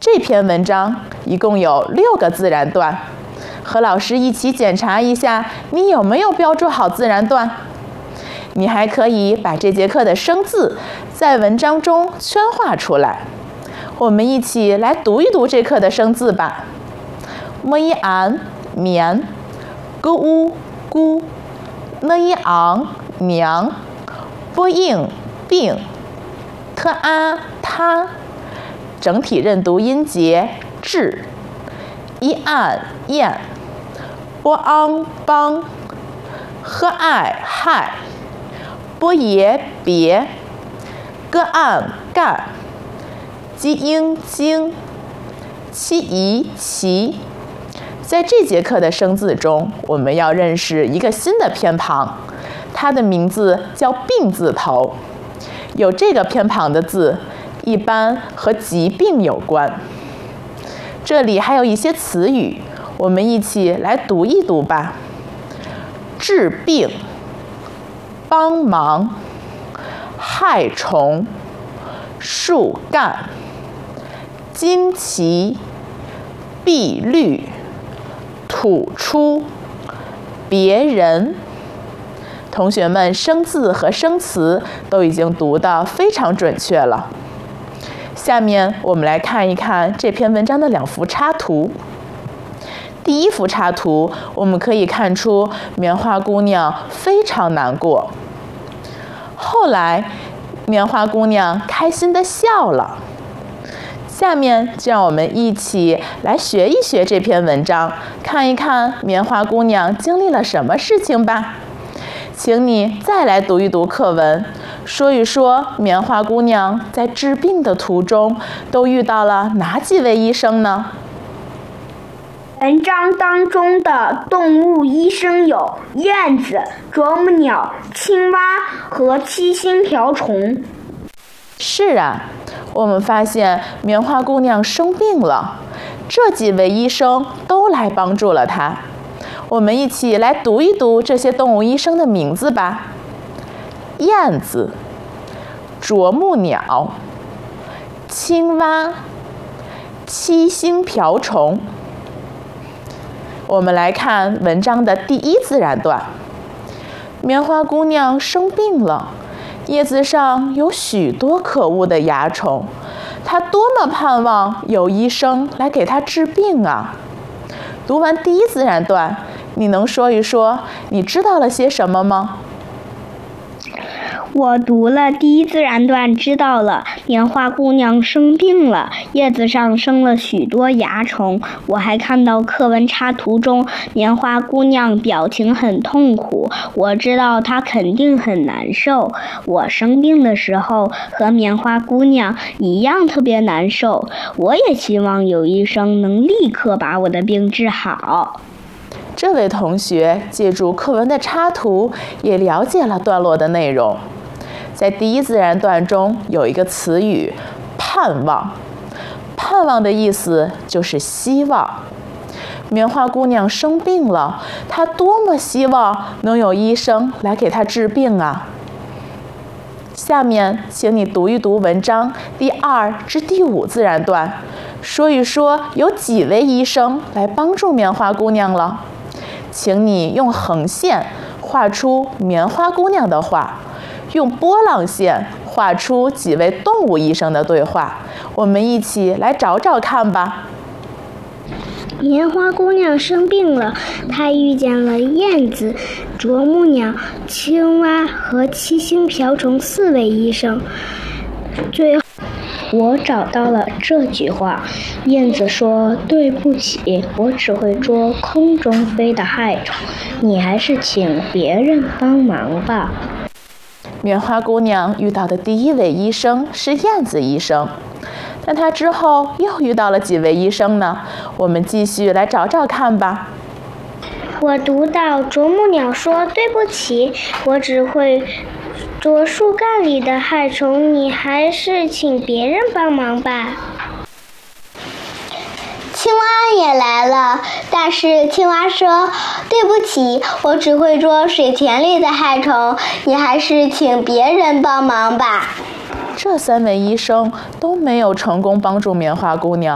这篇文章一共有6个自然段，和老师一起检查一下，你有没有标注好自然段？你还可以把这节课的生字在文章中圈画出来。我们一起来读一读这课的生字吧。么一安棉，咕乌咕，呢一昂娘，不应病，特啊他。整体认读音节至，一按燕，波昂邦，呵爱害，波也别，个按干，基应经，其宜其。在这节课的生字中，我们要认识一个新的偏旁，它的名字叫病字头。有这个偏旁的字，一般和疾病有关。这里还有一些词语，我们一起来读一读吧。治病，帮忙，害虫，树干，惊奇，碧绿，吐出，别人。同学们生字和生词都已经读得非常准确了。下面我们来看一看这篇文章的2幅插图。第一幅插图，我们可以看出棉花姑娘非常难过。后来，棉花姑娘开心地笑了。下面就让我们一起来学一学这篇文章，看一看棉花姑娘经历了什么事情吧。请你再来读一读课文，说一说棉花姑娘在治病的途中都遇到了哪几位医生呢？ 文章当中的动物医生有燕子、啄木鸟、青蛙和七星瓢虫。 是啊，我们发现棉花姑娘生病了，这几位医生都来帮助了她。我们一起来读一读这些动物医生的名字吧。燕子、啄木鸟、青蛙、七星瓢虫。我们来看文章的第一自然段。棉花姑娘生病了，叶子上有许多可恶的蚜虫，她多么盼望有医生来给她治病啊！读完第一自然段，你能说一说你知道了些什么吗？ 我读了第一自然段，知道了棉花姑娘生病了，叶子上生了许多蚜虫。我还看到课文插图中，棉花姑娘表情很痛苦，我知道她肯定很难受。我生病的时候和棉花姑娘一样特别难受，我也希望有医生能立刻把我的病治好。 这位同学借助课文的插图，也了解了段落的内容。在第一自然段中有一个词语“盼望”，盼望的意思就是希望。棉花姑娘生病了，她多么希望能有医生来给她治病啊！下面，请你读一读文章第2至第5自然段，说一说有几位医生来帮助棉花姑娘了。请你用横线画出棉花姑娘的画，用波浪线画出几位动物医生的对话。我们一起来找找看吧。 棉花姑娘生病了，她遇见了燕子、啄木鸟、青蛙和七星瓢虫4位医生。最后我找到了这句话，燕子说：“对不起，我只会捉空中飞的害虫，你还是请别人帮忙吧。” 棉花姑娘遇到的第1位医生是燕子医生，但她之后又遇到了几位医生呢？我们继续来找找看吧。 我读到啄木鸟说：“对不起，我只会捉树干里的害虫，你还是请别人帮忙吧。”青蛙也来了，但是青蛙说：“对不起，我只会捉水田里的害虫，你还是请别人帮忙吧。” 这3位医生都没有成功帮助棉花姑娘，